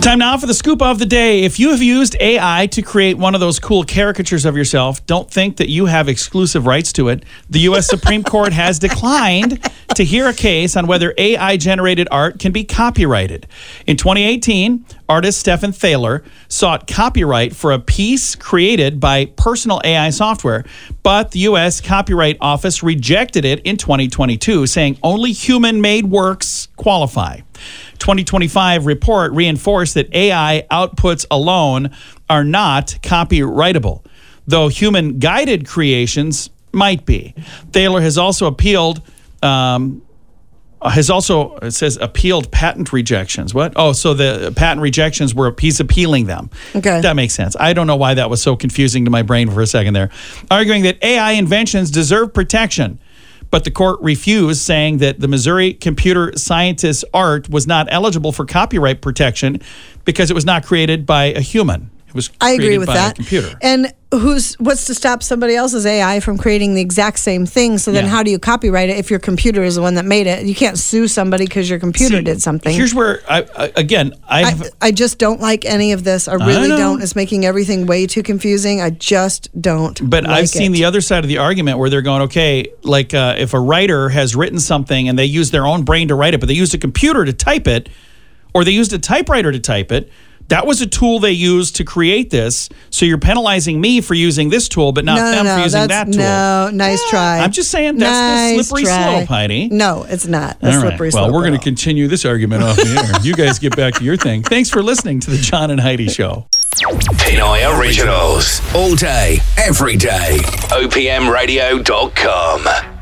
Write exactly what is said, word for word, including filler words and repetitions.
Time now for the scoop of the day. If you have used A I to create one of those cool caricatures of yourself, don't think that you have exclusive rights to it. The U S Supreme Court has declined to hear a case on whether A I-generated art can be copyrighted. In twenty eighteen, artist Stephen Thaler sought copyright for a piece created by personal A I software, but the U S Copyright Office rejected it in twenty twenty-two, saying only human-made works qualify. twenty twenty-five report reinforced that A I outputs alone are not copyrightable, though human-guided creations might be. Thaler has also appealed, um, has also, it says, appealed patent rejections. What? Oh, so the patent rejections were, he's appealing them. Okay. That makes sense. I don't know why that was so confusing to my brain for a second there. Arguing that A I inventions deserve protection. But the court refused, saying that the Missouri computer scientist's art was not eligible for copyright protection because it was not created by a human. It was I created agree with by that. a computer. And who's what's to stop somebody else's A I from creating the exact same thing? So then Yeah. how do you copyright it if your computer is the one that made it? You can't sue somebody because your computer See, did something. Here's where, I, I, again, I, I, have, I just don't like any of this. I really know. don't. It's making everything way too confusing. I just don't But like I've seen it. the other side of the argument where they're going, okay, like uh, if a writer has written something and they use their own brain to write it, but they used a computer to type it, or they used a typewriter to type it, that was a tool they used to create this. So you're penalizing me for using this tool, but not no, them no, for using that's, that tool. No, nice Yeah, try. I'm just saying that's nice the slippery try. slope, Heidi. No, it's not. The All right. slippery Well, slope. we're going at to all. continue this argument off the air. You guys get back to your thing. Thanks for listening to the John and Heidi Show. Pinoy Originals. All day, every day. O P M radio dot com.